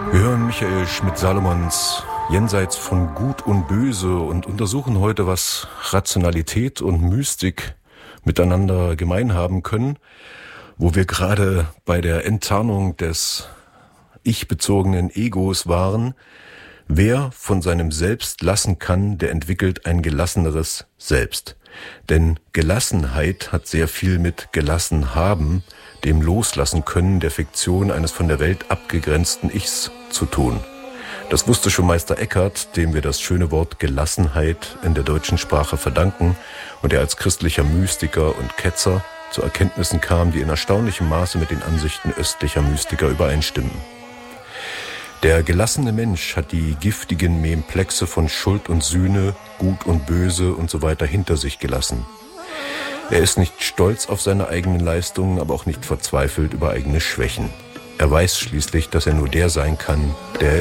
Wir hören Michael Schmidt-Salomons Jenseits von Gut und Böse und untersuchen heute, was Rationalität und Mystik miteinander gemein haben können, wo wir gerade bei der Enttarnung des ich-bezogenen Egos waren. Wer von seinem Selbst lassen kann, der entwickelt ein gelasseneres Selbst. Denn Gelassenheit hat sehr viel mit gelassen haben, dem Loslassen können der Fiktion eines von der Welt abgegrenzten Ichs zu tun. Das wusste schon Meister Eckhart, dem wir das schöne Wort Gelassenheit in der deutschen Sprache verdanken und der als christlicher Mystiker und Ketzer zu Erkenntnissen kam, die in erstaunlichem Maße mit den Ansichten östlicher Mystiker übereinstimmen. Der gelassene Mensch hat die giftigen Memplexe von Schuld und Sühne, Gut und Böse und so weiter hinter sich gelassen. Er ist nicht stolz auf seine eigenen Leistungen, aber auch nicht verzweifelt über eigene Schwächen. Er weiß schließlich, dass er nur der sein kann, der